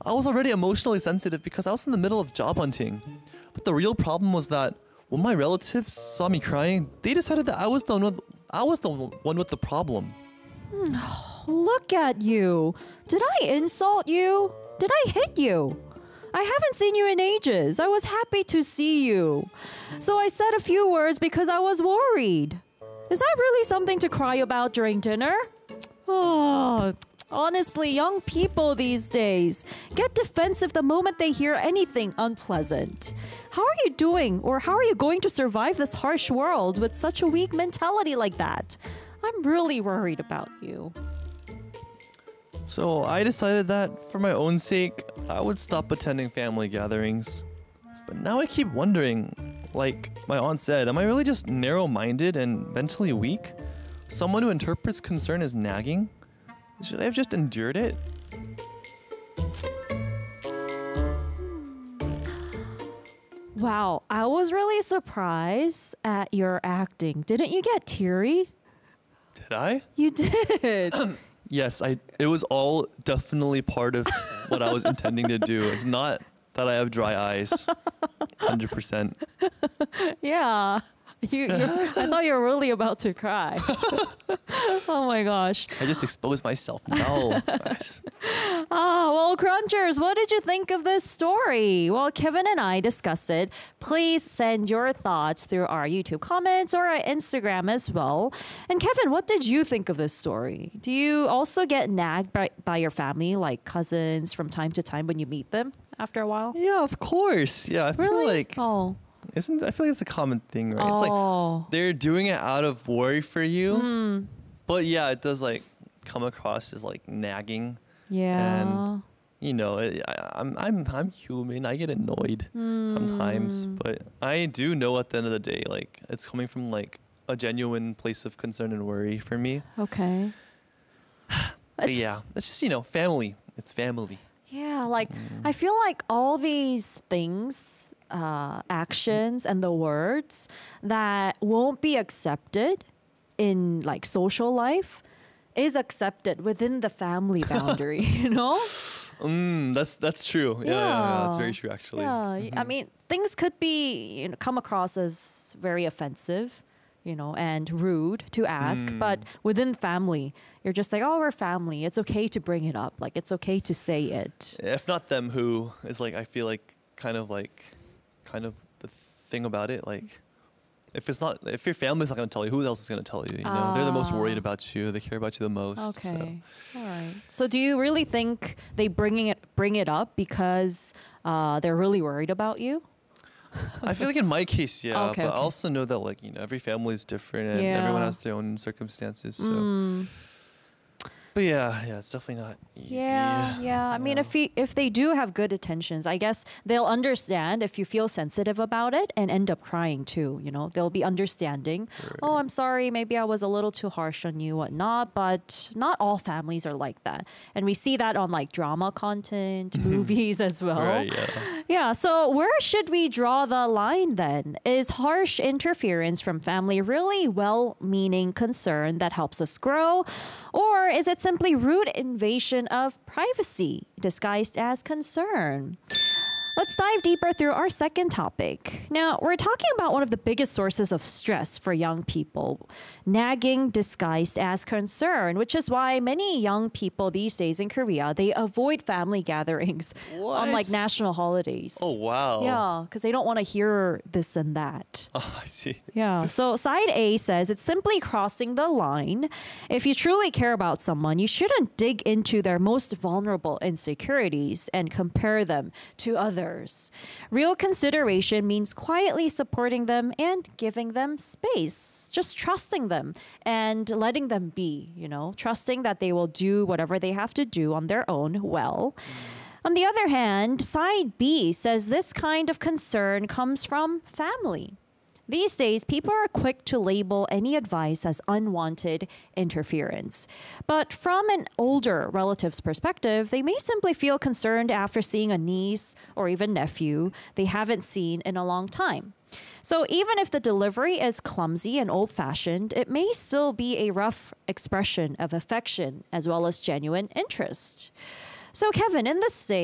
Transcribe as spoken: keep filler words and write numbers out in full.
I was already emotionally sensitive because I was in the middle of job hunting. But the real problem was that when my relatives saw me crying, they decided that I was the one with, I was the one with the problem. Look at you. Did I insult you? Did I hit you? I haven't seen you in ages. I was happy to see you. So I said a few words because I was worried. Is that really something to cry about during dinner? Oh, honestly, young people these days get defensive the moment they hear anything unpleasant. How are you doing, or how are you going to survive this harsh world with such a weak mentality like that? I'm really worried about you. So I decided that for my own sake, I would stop attending family gatherings. But now I keep wondering, like my aunt said, am I really just narrow-minded and mentally weak? Someone who interprets concern as nagging? Should I have just endured it? Wow, I was really surprised at your acting. Didn't you get teary? Did I? You did. Yes, I. It was all definitely part of what I was intending to do. It's not that I have dry eyes. one hundred percent. Yeah. You, you, I thought you were really about to cry. Oh my gosh. I just exposed myself. No. Ah, well, Crunchers, what did you think of this story? Well, Kevin and I discussed it. Please send your thoughts through our YouTube comments or our Instagram as well. And Kevin, what did you think of this story? Do you also get nagged by, by your family, like cousins, from time to time when you meet them after a while? Yeah, of course. Yeah, I feel Really? like Oh. isn't I feel like it's a common thing, right? It's Oh. like they're doing it out of worry for you. Mm. But yeah, it does like come across as like nagging. Yeah. And you know, it, I, I'm I'm I'm human. I get annoyed sometimes, Mm. but I do know at the end of the day, like it's coming from like a genuine place of concern and worry for me. Okay. But It's- yeah, it's just you know, family. It's family. Yeah, like Mm. I feel like all these things, uh, actions and the words that won't be accepted in like social life is accepted within the family boundary, you know? Mm, that's that's true. Yeah, yeah, yeah, that's very true actually. Yeah, y- I Mhm. mean, things could be, you know, come across as very offensive, you know, and rude to ask, but Mm. within family, you're just like, oh, we're family. It's okay to bring it up. Like, it's okay to say it. If not them, who is like I feel like kind of like kind of the thing about it, like if it's not if your family's not gonna tell you, who else is gonna tell you? You know, they're the most worried Ah. about you. They care about you the most. so. Okay. All right. So do you really think they bringing it bring it up because uh, they're really worried about you? I feel like in my case, yeah, Okay, but okay. I also know that like you know every family is different and everyone Yeah. has their own circumstances. So, Mm. but yeah, yeah, it's definitely not easy. Yeah, yeah. I mean, Yeah. if you, if they do have good intentions, I guess they'll understand if you feel sensitive about it and end up crying too. You know, they'll be understanding. Oh, I'm sorry. Maybe I was a little too harsh on you, whatnot. But not all families are like that, and we see that on like drama content, movies as well. Right, yeah. Yeah, so where should we draw the line then? Is harsh interference from family really well meaning concern that helps us grow? Or is it simply rude invasion of privacy disguised as concern? Let's dive deeper through our second topic. Now, we're talking about one of the biggest sources of stress for young people, nagging disguised as concern, which is why many young people these days in Korea, they avoid family gatherings on like What? national holidays. Oh wow. Yeah, because they don't want to hear this and that. Oh, I see. Yeah. So side A says it's simply crossing the line. If you truly care about someone, you shouldn't dig into their most vulnerable insecurities and compare them to others. Real consideration means quietly supporting them and giving them space, just trusting them and letting them be, you know, trusting that they will do whatever they have to do on their own well. On the other hand, side B says this kind of concern comes from family. These days, people are quick to label any advice as unwanted interference. But from an older relative's perspective, they may simply feel concerned after seeing a niece or even nephew they haven't seen in a long time. So even if the delivery is clumsy and old-fashioned, it may still be a rough expression of affection as well as genuine interest. So Kevin, in this stage,